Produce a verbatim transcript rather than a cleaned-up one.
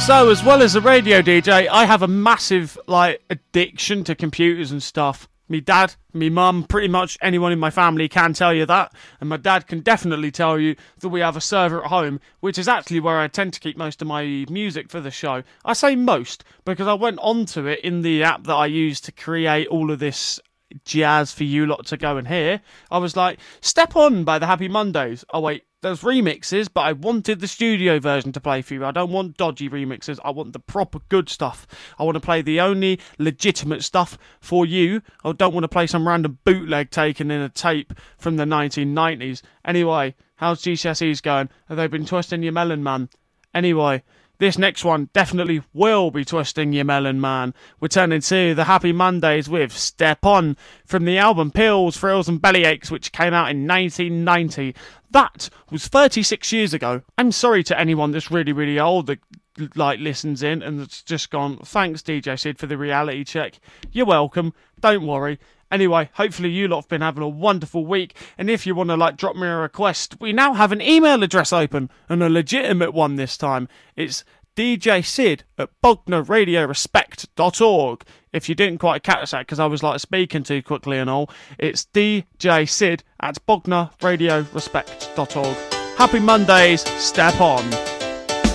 So, as well as a radio D J, I have a massive, like, addiction to computers and stuff. Me dad, me mum, pretty much anyone in my family can tell you that. And my dad can definitely tell you that we have a server at home, which is actually where I tend to keep most of my music for the show. I say most, because I went onto it in the app that I use to create all of this jazz for you lot to go and hear. I was like, Step On by the Happy Mondays. Oh wait, there's remixes, but I wanted the studio version to play for you. I don't want dodgy remixes. I want the proper good stuff. I want to play the only legitimate stuff for you. I don't want to play some random bootleg taken in a tape from the nineteen nineties. Anyway, how's G C S Es going? Have they been twisting your melon, man? Anyway, this next one definitely will be twisting your melon, man. We're turning to the Happy Mondays with Step On from the album Pills, Thrills and Bellyaches, which came out in nineteen ninety. That was thirty-six years ago. I'm sorry to anyone that's really, really old that like listens in and that's just gone, thanks D J Sid for the reality check. You're welcome. Don't worry. Anyway, hopefully you lot have been having a wonderful week, and if you want to like drop me a request, we now have an email address open, and a legitimate one this time. It's D J Sid at bognor radio respect dot org. If you didn't quite catch that because I was like speaking too quickly and all, it's D J Sid at bognor radio respect dot org. Happy Mondays, Step On.